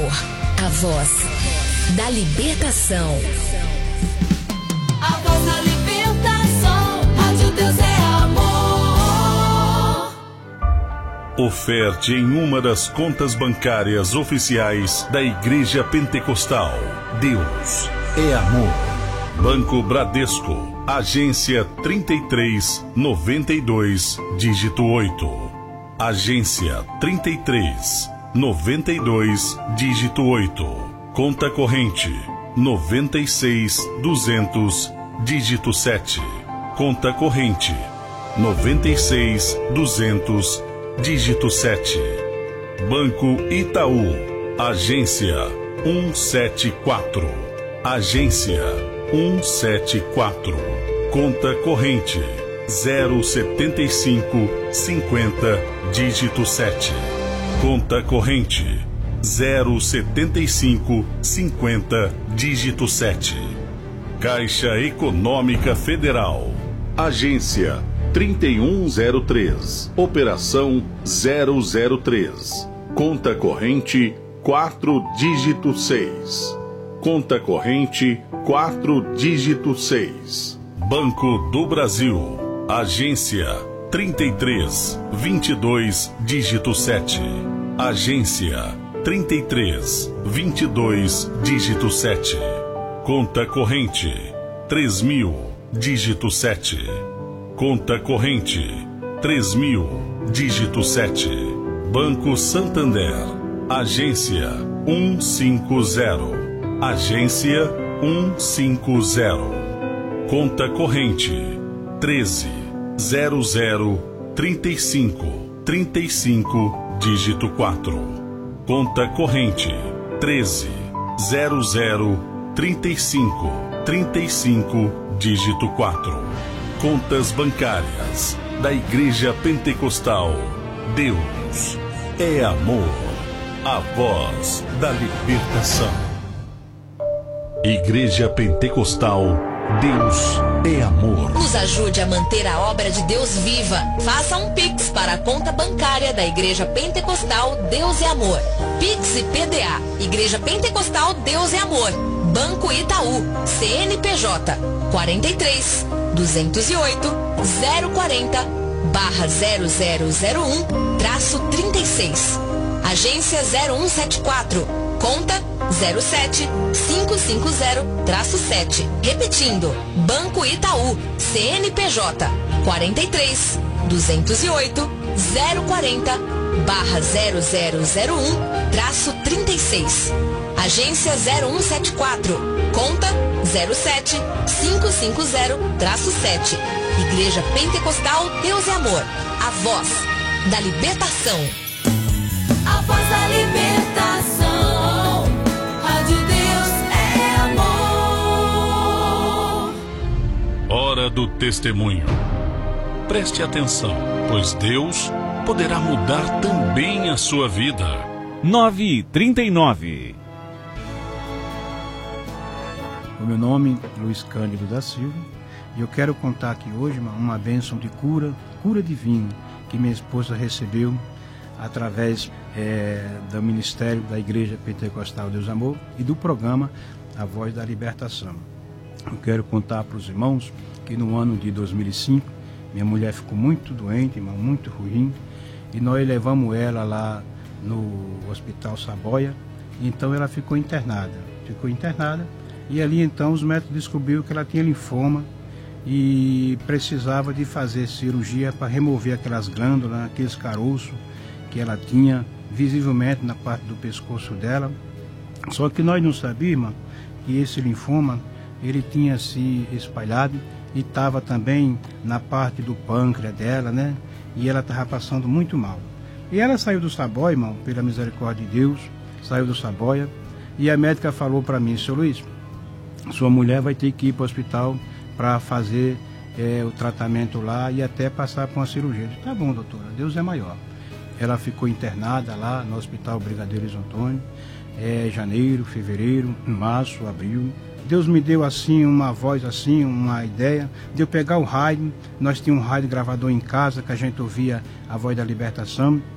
amor. A voz da libertação. A voz da libertação. Rádio Deus é amor. Oferte em uma das contas bancárias oficiais da Igreja Pentecostal. Deus é amor. Banco Bradesco, agência 3392, dígito 8. Agência 3392, dígito 8. Conta corrente 96200, dígito 7. Conta corrente 96200, dígito 7. Banco Itaú, agência 174. Agência 174. Conta corrente 07550, dígito 7. Conta corrente 07550, dígito 7. Caixa Econômica Federal, agência 3103, operação 003. Conta corrente 4, dígito 6. Conta corrente 4, dígito 6. Banco do Brasil, agência 3322, dígito 7. Agência 3322, dígito 7. Conta corrente 3000, dígito 7. Conta corrente 3000, dígito 7. Banco Santander, agência 150. Agência 150. Conta corrente 13003535, dígito 4. Conta corrente 13003535, dígito 4. Contas bancárias da Igreja Pentecostal. Deus é amor. A voz da libertação. Igreja Pentecostal, Deus é amor. Nos ajude a manter a obra de Deus viva. Faça um Pix para a conta bancária da Igreja Pentecostal Deus é Amor. Pix e PDA. Igreja Pentecostal Deus é Amor. Banco Itaú. CNPJ 43 208 040 /0001-36. Agência 0174. Conta 07550-7. Repetindo, Banco Itaú, CNPJ 43 208 040 /0001-36. Agência 0174. Conta 07550-7. Igreja Pentecostal Deus é Amor. A voz da libertação. A voz da libertação. Rádio Deus é amor. Hora do testemunho. Preste atenção, pois Deus poderá mudar também a sua vida. 9h39. O meu nome é Luiz Cândido da Silva e eu quero contar aqui hoje uma bênção de cura divina que minha esposa recebeu através do Ministério da Igreja Pentecostal Deus Amor e do programa A Voz da Libertação. Eu quero contar para os irmãos que no ano de 2005 minha mulher ficou muito doente, irmão, muito ruim, e nós levamos ela lá no Hospital Saboia. Então ela ficou internada e ali então os médicos descobriram que ela tinha linfoma e precisava de fazer cirurgia para remover aquelas glândulas, aqueles caroços que ela tinha visivelmente na parte do pescoço dela. Só que nós não sabíamos que esse linfoma ele tinha se espalhado e estava também na parte do pâncreas dela, né? E ela estava passando muito mal. E ela saiu do Saboia, irmão, pela misericórdia de Deus, saiu do Saboia, e a médica falou para mim: seu Luiz, sua mulher vai ter que ir para o hospital para fazer o tratamento lá e até passar por uma cirurgia. Eu disse: tá bom, doutora, Deus é maior. Ela ficou internada lá no Hospital Brigadeiro Antônio, janeiro, fevereiro, março, abril. Deus me deu assim uma voz, assim, uma ideia de eu pegar o rádio. Nós tínhamos um rádio gravador em casa que a gente ouvia a Voz da Libertação.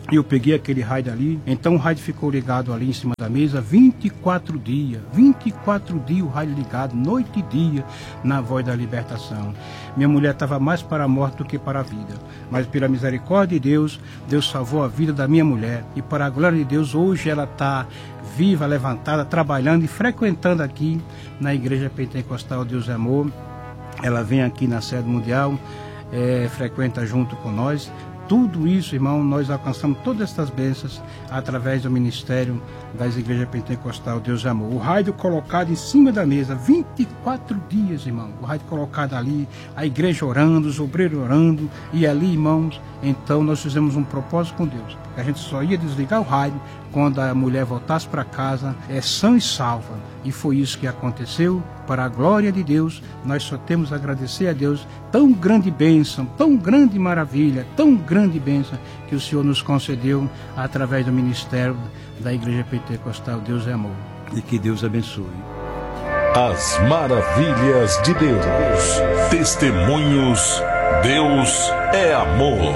Eu peguei aquele rádio ali, então o rádio ficou ligado ali em cima da mesa 24 dias. 24 dias o rádio ligado, noite e dia, na Voz da Libertação. Minha mulher estava mais para a morte do que para a vida. Mas pela misericórdia de Deus, Deus salvou a vida da minha mulher. E para a glória de Deus, hoje ela está viva, levantada, trabalhando e frequentando aqui na Igreja Pentecostal Deus é Amor. Ela vem aqui na sede mundial, frequenta junto com nós. Tudo isso, irmão, nós alcançamos todas estas bênçãos através do ministério das igrejas pentecostal Deus é Amor. O rádio colocado em cima da mesa, 24 dias, irmão. O rádio colocado ali, a igreja orando, os obreiros orando, e ali, irmãos, então nós fizemos um propósito com Deus. A gente só ia desligar o rádio quando a mulher voltasse para casa, sã e salva. E foi isso que aconteceu. Para a glória de Deus, nós só temos a agradecer a Deus. Tão grande bênção, tão grande maravilha, tão grande bênção que o Senhor nos concedeu através do ministério da Igreja Pentecostal Deus é Amor. E que Deus abençoe. As maravilhas de Deus. Testemunhos. Deus é amor.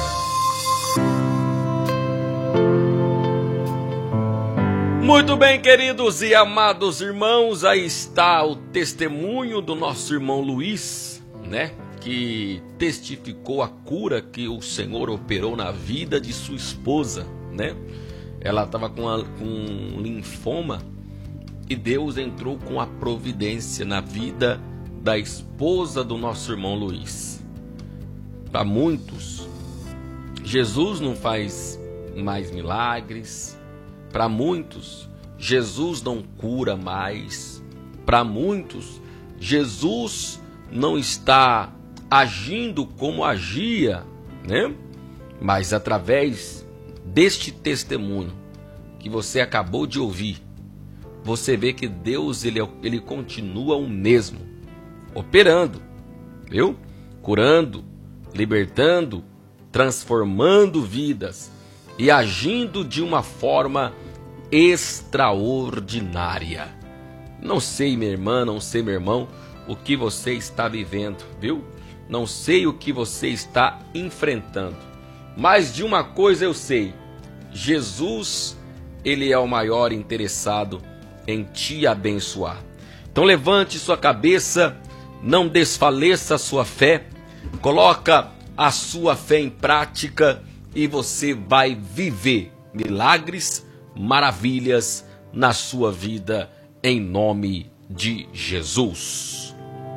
Muito bem, queridos e amados irmãos, aí está o testemunho do nosso irmão Luiz, né? Que testificou a cura que o Senhor operou na vida de sua esposa, né? Ela estava com linfoma e Deus entrou com a providência na vida da esposa do nosso irmão Luiz. Para muitos, Jesus não faz mais milagres. Para muitos, Jesus não cura mais. Para muitos, Jesus não está agindo como agia, né? Mas através deste testemunho que você acabou de ouvir, você vê que Deus ele continua o mesmo, operando, viu? Curando, libertando, transformando vidas e agindo de uma forma extraordinária. Não sei, minha irmã, não sei, meu irmão, o que você está vivendo, viu? Não sei o que você está enfrentando, mas de uma coisa eu sei: Jesus, ele é o maior interessado em te abençoar. Então levante sua cabeça, não desfaleça a sua fé, coloca a sua fé em prática e você vai viver milagres, maravilhas na sua vida, em nome de Jesus.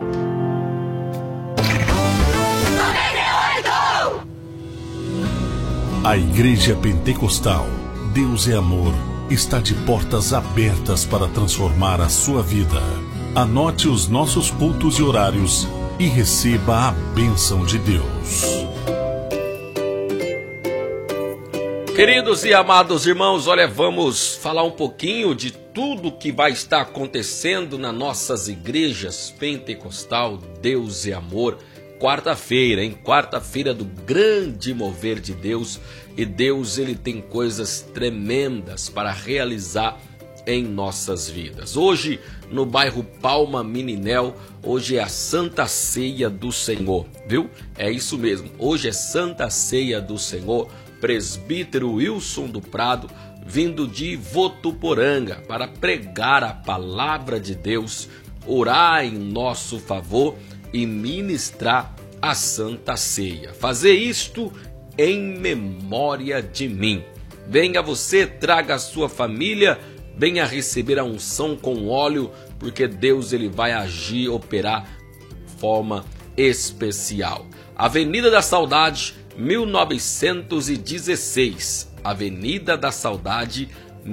A Igreja Pentecostal Deus é Amor está de portas abertas para transformar a sua vida. Anote os nossos cultos e horários e receba a bênção de Deus. Queridos e amados irmãos, olha, vamos falar um pouquinho de tudo que vai estar acontecendo nas nossas igrejas pentecostal Deus é Amor. Quarta-feira, hein? Quarta-feira do grande mover de Deus. E Deus, ele tem coisas tremendas para realizar em nossas vidas. Hoje, no bairro Palma Meninel, hoje é a Santa Ceia do Senhor, viu? É isso mesmo, hoje é Santa Ceia do Senhor. Presbítero Wilson do Prado, vindo de Votuporanga, para pregar a palavra de Deus, orar em nosso favor e ministrar a Santa Ceia. Fazer isto em memória de mim. Venha você, traga a sua família, venha receber a unção com óleo, porque Deus ele vai agir, operar de forma especial. Avenida da Saudade, 1916, Avenida da Saudade,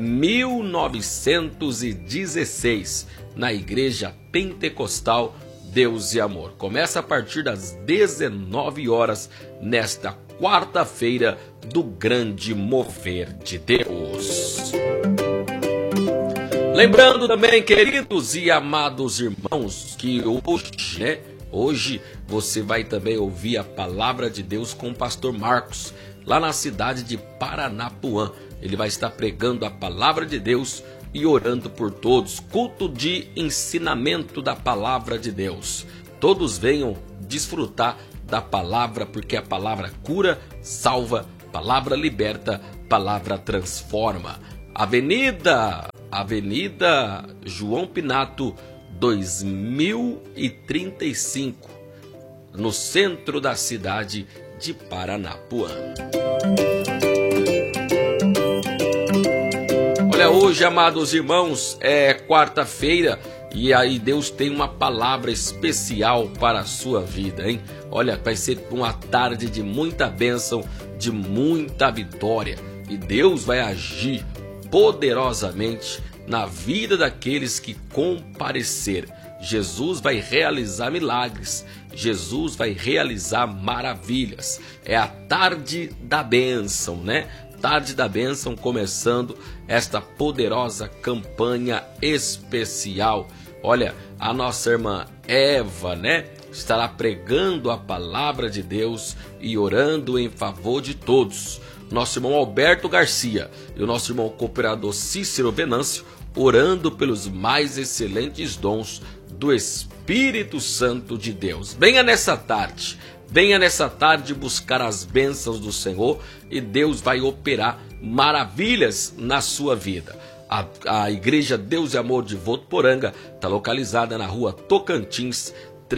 1916, na Igreja Pentecostal Deus e Amor. Começa a partir das 19 horas, nesta quarta-feira do grande mover de Deus. Lembrando também, queridos e amados irmãos, que hoje você vai também ouvir a palavra de Deus com o pastor Marcos, lá na cidade de Paranapuã. Ele vai estar pregando a palavra de Deus e orando por todos. Culto de ensinamento da palavra de Deus. Todos venham desfrutar da palavra, porque a palavra cura, salva, Palavra liberta, palavra transforma. Avenida João Pinato, 2035, no centro da cidade de Paranapuã. Olha, hoje, amados irmãos, é quarta-feira e aí Deus tem uma palavra especial para a sua vida, hein? Olha, vai ser uma tarde de muita bênção, de muita vitória, e Deus vai agir poderosamente na vida daqueles que comparecer. Jesus vai realizar milagres, Jesus vai realizar maravilhas. É a tarde da bênção, né? Tarde da bênção, começando esta poderosa campanha especial. Olha, a nossa irmã Eva, né, estará pregando a palavra de Deus e orando em favor de todos. Nosso irmão Alberto Garcia e o nosso irmão cooperador Cícero Venâncio orando pelos mais excelentes dons do Espírito Santo de Deus. Venha nessa tarde buscar as bênçãos do Senhor e Deus vai operar maravilhas na sua vida. A Igreja Deus e Amor de Votuporanga está localizada na rua Tocantins,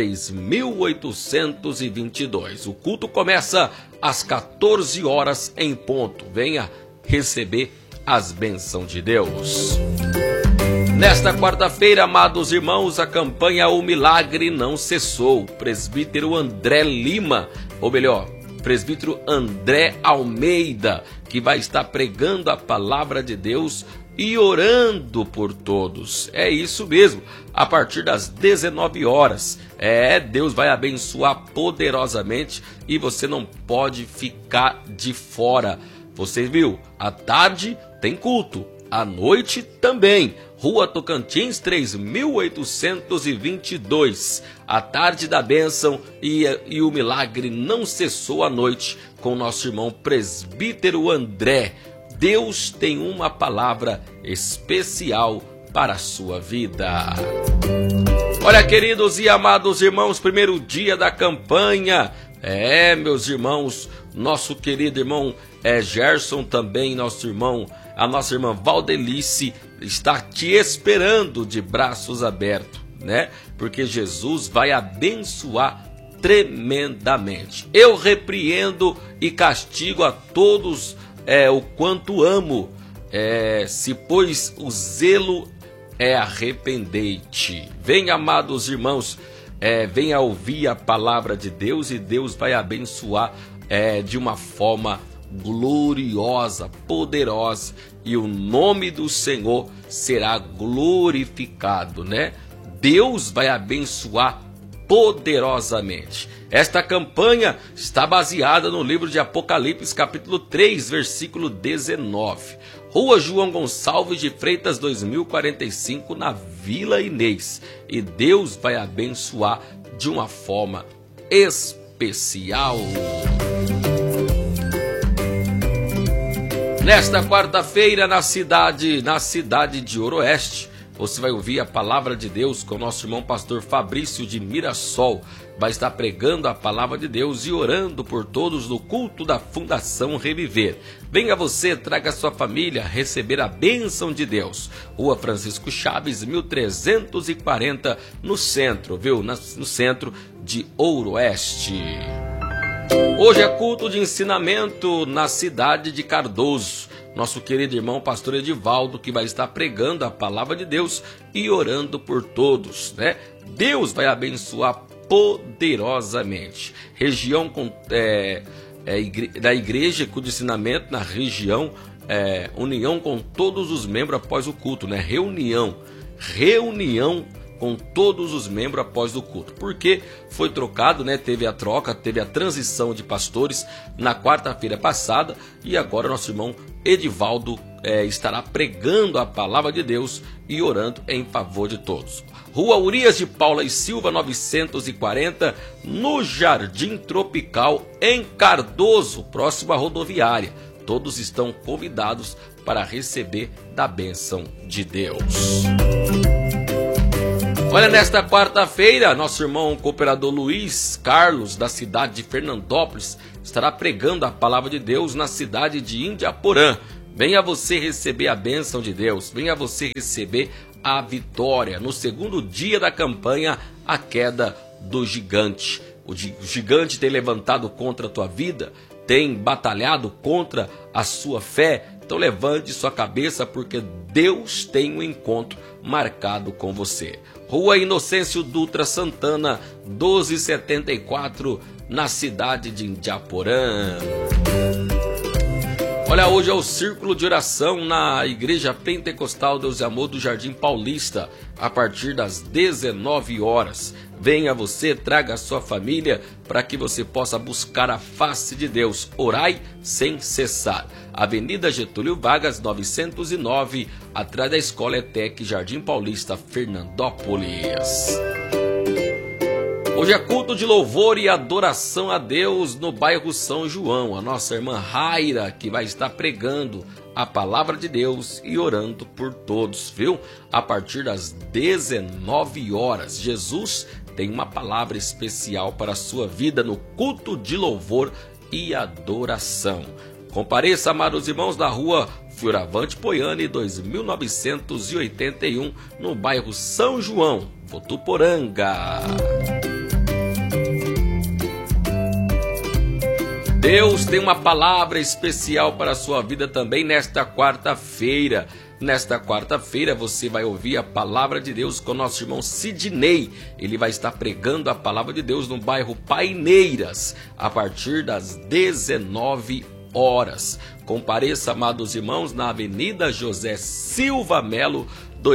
3822. O culto começa às 14 horas em ponto. Venha receber as bênçãos de Deus. Nesta quarta-feira, amados irmãos, a campanha O Milagre Não Cessou. Presbítero André Lima, ou melhor, presbítero André Almeida, que vai estar pregando a palavra de Deus e orando por todos. É isso mesmo, a partir das 19 horas. Deus vai abençoar poderosamente e você não pode ficar de fora. Você viu, à tarde tem culto, à noite também. Rua Tocantins, 3822. A tarde da bênção e o milagre não cessou à noite com o nosso irmão presbítero André. Deus tem uma palavra especial para a sua vida. Olha, queridos e amados irmãos, primeiro dia da campanha. Meus irmãos, nosso querido irmão Gerson também, a nossa irmã Valdelice está te esperando de braços abertos, né? Porque Jesus vai abençoar tremendamente. Eu repreendo e castigo a todos o quanto amo, se pois o zelo arrependei-te. Venha, amados irmãos, venha ouvir a palavra de Deus e Deus vai abençoar de uma forma gloriosa, poderosa, e o nome do Senhor será glorificado, né? Deus vai abençoar poderosamente. Esta campanha está baseada no livro de Apocalipse, capítulo 3, versículo 19. Rua João Gonçalves de Freitas, 2045, na Vila Inês. E Deus vai abençoar de uma forma especial. Nesta quarta-feira, na cidade de Oroeste, você vai ouvir a palavra de Deus com o nosso irmão pastor Fabrício de Mirassol. Vai estar pregando a palavra de Deus e orando por todos no culto da Fundação Reviver. Venha você, traga sua família receber a bênção de Deus. Rua Francisco Chaves, 1340, no centro, viu? No centro de Oroeste. Hoje é culto de ensinamento na cidade de Cardoso. Nosso querido irmão pastor Edivaldo, que vai estar pregando a palavra de Deus e orando por todos, né? Deus vai abençoar poderosamente. Região da igreja com ensinamento na região, união com todos os membros após o culto, né? Reunião com todos os membros após o culto, porque foi trocado, né? Teve a troca, teve a transição de pastores na quarta-feira passada e agora nosso irmão Edivaldo estará pregando a palavra de Deus e orando em favor de todos. Rua Urias de Paula e Silva, 940, no Jardim Tropical, em Cardoso, próximo à rodoviária. Todos estão convidados para receber da bênção de Deus. Olha, nesta quarta-feira, nosso irmão cooperador Luiz Carlos, da cidade de Fernandópolis, estará pregando a palavra de Deus na cidade de Indiaporã. Venha você receber a bênção de Deus, venha você receber a vitória no segundo dia da campanha, a queda do gigante. O gigante tem levantado contra a tua vida, tem batalhado contra a sua fé. Então levante sua cabeça, porque Deus tem um encontro marcado com você. Rua Inocêncio Dutra Santana, 1274, na cidade de Indiaporã. Olha, hoje é o círculo de oração na Igreja Pentecostal Deus e Amor do Jardim Paulista, a partir das 19 horas. Venha você, traga a sua família, para que você possa buscar a face de Deus. Orai sem cessar. Avenida Getúlio Vargas, 909, atrás da Escola ETEC, Jardim Paulista, Fernandópolis. Hoje é culto de louvor e adoração a Deus no bairro São João. A nossa irmã Raira, que vai estar pregando a palavra de Deus e orando por todos, viu? A partir das 19 horas. Jesus tem uma palavra especial para a sua vida no culto de louvor e adoração. Compareça, amados irmãos, na rua Fioravante Poiani, 2981, no bairro São João, Votuporanga. Deus tem uma palavra especial para a sua vida também nesta quarta-feira. Nesta quarta-feira você vai ouvir a palavra de Deus com o nosso irmão Sidney. Ele vai estar pregando a palavra de Deus no bairro Paineiras, a partir das 19 horas. Compareça, amados irmãos, na Avenida José Silva Melo,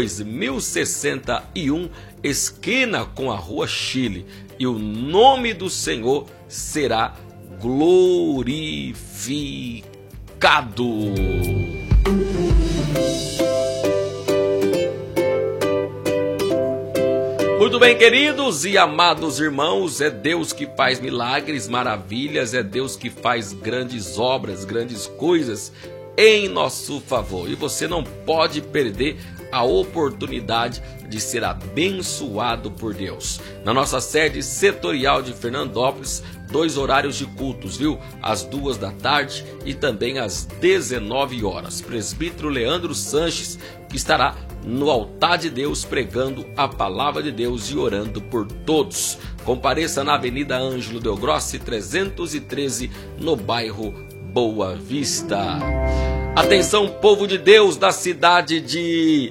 2061, esquina com a Rua Chile. E o nome do Senhor será glorificado. Muito bem, queridos e amados irmãos, é Deus que faz milagres, maravilhas, é Deus que faz grandes obras, grandes coisas em nosso favor. E você não pode perder a oportunidade de ser abençoado por Deus. Na nossa sede setorial de Fernandópolis, 2 horários de cultos, viu? Às 2 da tarde e também às 19 horas. Presbítero Leandro Sanches, que estará no altar de Deus pregando a palavra de Deus e orando por todos. Compareça na Avenida Ângelo Del Grossi, 313, no bairro Boa Vista. Atenção, povo de Deus da cidade de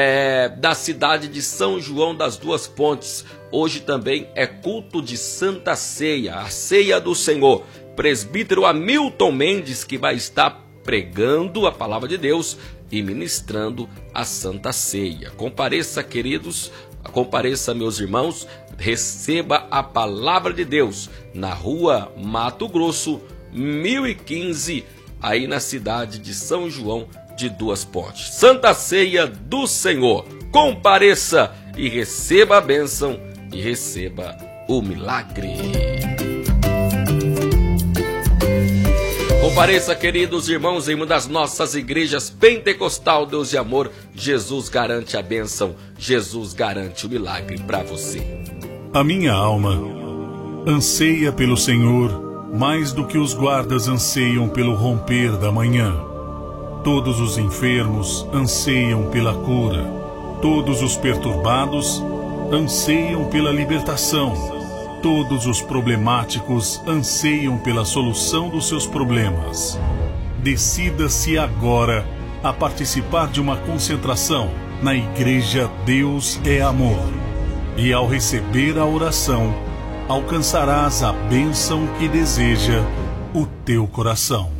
São João das Duas Pontes. Hoje também é culto de Santa Ceia, a ceia do Senhor. Presbítero Hamilton Mendes, que vai estar pregando a palavra de Deus e ministrando a Santa Ceia. Compareça, queridos, compareça, meus irmãos, receba a palavra de Deus na rua Mato Grosso, 1015, aí na cidade de São João de Duas Pontes. Santa Ceia do Senhor. Compareça e receba a bênção e receba o milagre. Compareça, queridos irmãos, em uma das nossas igrejas Pentecostal Deus e Amor. Jesus garante a bênção, Jesus garante o milagre para você. A minha alma anseia pelo Senhor mais do que os guardas anseiam pelo romper da manhã. Todos os enfermos anseiam pela cura, todos os perturbados anseiam pela libertação, todos os problemáticos anseiam pela solução dos seus problemas. Decida-se agora a participar de uma concentração na Igreja Deus é Amor. E ao receber a oração, alcançarás a bênção que deseja o teu coração.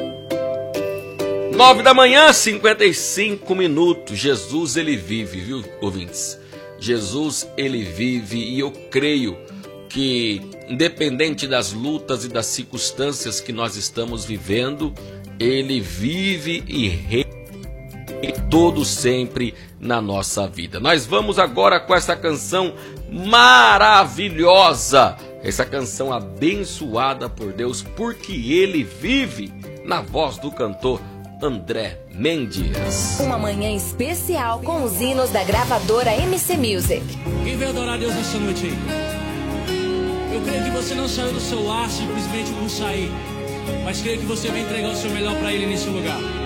9 da manhã, 55 minutos. Jesus, ele vive, viu, ouvintes? Jesus, ele vive, e eu creio que, independente das lutas e das circunstâncias que nós estamos vivendo, ele vive e reina todo sempre na nossa vida. Nós vamos agora com essa canção maravilhosa, essa canção abençoada por Deus, porque ele vive, na voz do cantor André Mendes. Uma manhã especial com os hinos da gravadora MC Music. Quem veio adorar a Deus nessa noite aí? Eu creio que você não saiu do seu lar simplesmente por sair, mas creio que você veio entregar o seu melhor para Ele nesse lugar.